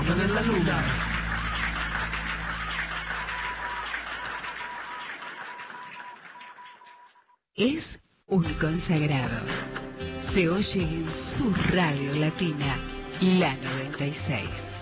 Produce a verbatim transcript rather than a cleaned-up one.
vivan en la luna. Es un consagrado. Se oye en su radio latina, la noventa y seis.